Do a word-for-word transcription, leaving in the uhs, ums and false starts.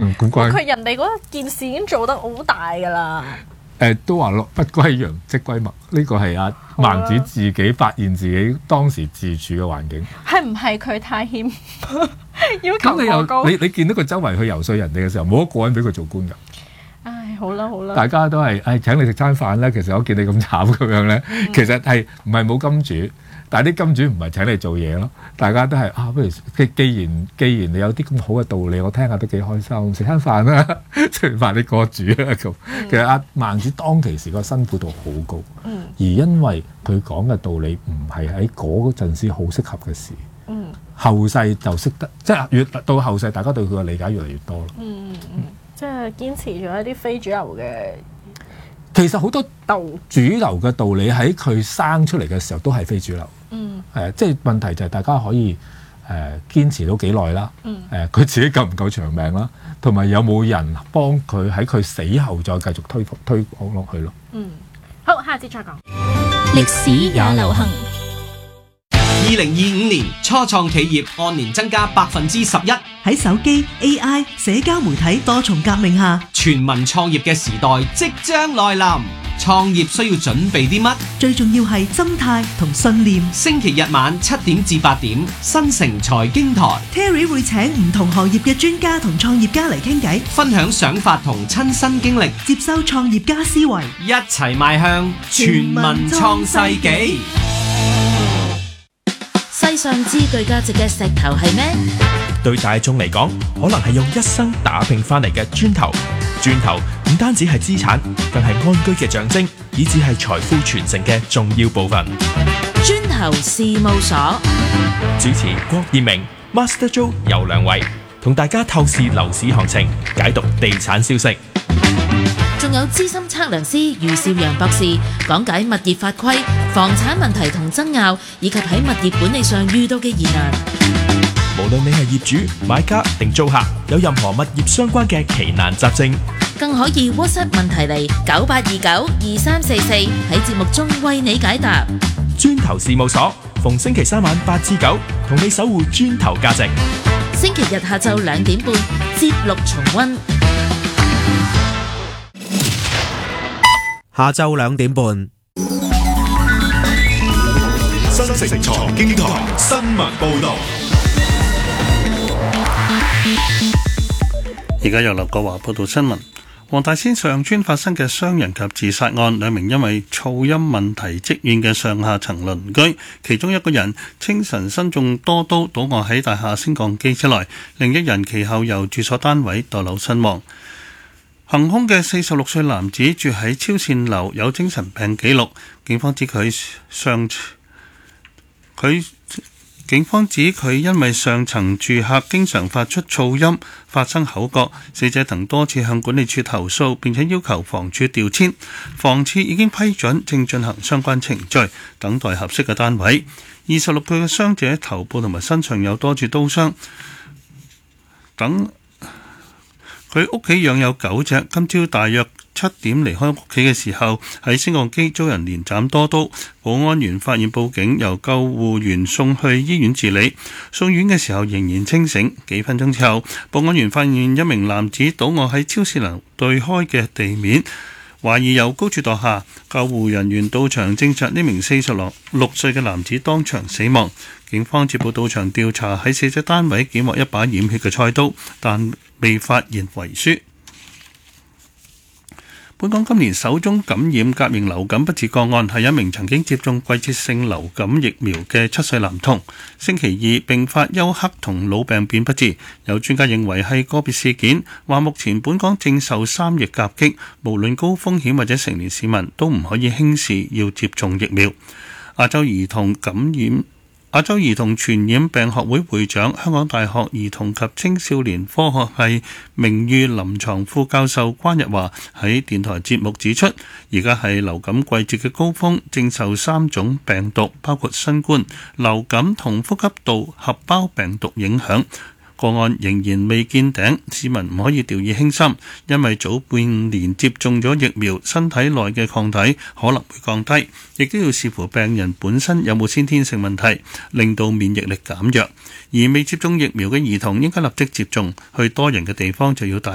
嗯，咁關佢人哋嗰件事已經做得好大㗎啦。 誒、呃、都話咯，不歸陽即歸墨，呢個係阿孟子自己發現自己當時自處嘅環境。 係唔係佢太謙要求咁你過高？ 又你你見到佢周圍去游說人哋嘅時候，冇一個人俾佢做官㗎。 唉，好啦好啦， 大家都係誒請你食餐飯咧。其實我見你咁慘咁樣咧， 嗯、 其實係唔係冇金主？但係啲金主唔係請你做嘢咯，大家都係啊，不如既既然既然你有啲咁好嘅道理，我聽下都幾開心，食餐飯啦，食完飯你過主啦咁。其實阿孟子當其時個辛苦度好高， 嗯、 而因為佢講嘅道理唔係喺嗰陣時好適合嘅事， 嗯、 後世就識得，即係越到後世，大家對佢嘅理解越嚟越多咯。 嗯嗯，即係堅持咗一啲非主流嘅。 其實好多道主流嘅道理喺佢生出嚟嘅時候都係非主流。 嗯， 係啊，即係問題就係大家可以誒、呃、堅持到幾耐啦。嗯，誒、呃、佢自己夠唔夠長命啦，同埋有冇人幫佢喺佢死後再繼續推推廣落去咯。 嗯，好，下次再講。 歷史也流行。 二零二五年初創企業按年增加百分之十一。 喺手機、A I、社交媒體多重革命下， 全民創業嘅時代即將來臨。創業需要準備啲乜？ 最重要係心態同信念。 星期日晚七點至八點，新城財經台 Terry 會請唔同行業嘅專家同創業家嚟傾偈， 分享想法同親身經歷， 接收創業家思維， 一齊邁向全民創世紀。 世上之具價值嘅石頭係咩？ 對大眾嚟講，可能係用一生打拼翻嚟嘅磚頭。磚頭唔單止係資產，更係安居嘅象徵，以至係財富傳承嘅重要部分。 磚頭事務所主持郭燕明、Master Joe 游良偉，同大家透視樓市行情，解讀地產消息。 仲有資深測量師余少陽博士講解物業法規、房產問題同爭拗，以及喺物業管理上遇到嘅疑難。 無論你係業主、買家定租客，有任何物業相關嘅奇難雜症， 更可以 WhatsApp 問題嚟九八二九二三四四，喺節目中為你解答。 磚頭事務所逢星期三晚八至九，同你守護磚頭價值。 星期日下晝兩點半，節錄重溫。 下晝兩點半， 新城財經台新聞報道。 而家由劉國華報道新聞。黃大仙上村發生嘅傷人及自殺案，兩名因為噪音問題積怨嘅上下層鄰居，其中一個人清晨身中多刀，倒卧喺大廈升降機之內，另一人其後由住所單位墮樓身亡。行兇嘅四十六歲男子住喺超線樓，有精神病記錄。警方指佢上佢警方指佢因為上層住客經常發出噪音，發生口角，死者曾多次向管理處投訴，並且要求房署調遷。房署已經批准，正進行相關程序，等待合適嘅單位。二十六歲嘅傷者頭部同埋身上有多處刀傷。等佢屋企養有狗隻，今朝大約七點離開屋企嘅時候，喺升降機遭人連斬多刀。保安員發現報警，由救護員送去醫院治理。送院嘅時候仍然清醒。幾分鐘之後，保安員發現一名男子倒卧喺超市樓對開嘅地面，懷疑由高處墮下。救護人員到場證實呢名四十六歲嘅男子當場死亡。警方接報到場調查，喺死者單位檢獲一把染血嘅菜刀，但未發現遺書。本港今年首宗感染甲型流感不治個案係一名曾經接種季節性流感疫苗嘅七歲男童，星期二並發休克同腦病變不治。有專家認為係個別事件，話目前本港正受三疫夾擊，無論高風險或者成年市民都唔可以輕視要接種疫苗。亞洲兒童感染亞洲兒童傳染病學會會長、香港大學兒童及青少年科學系名譽臨床副教授關日華喺電台節目指出，而家係流感季節嘅高峰，正受三種病毒，包括新冠、流感同呼吸道合胞病毒影響。個案仍然未見頂，市民唔可以掉以輕心，因為早半年接種咗疫苗，身體內嘅抗體可能會降低，亦都要視乎病人本身有冇先天性問題，令到免疫力減弱。而未接種疫苗嘅兒童應該立即接種，去多人嘅地方就要戴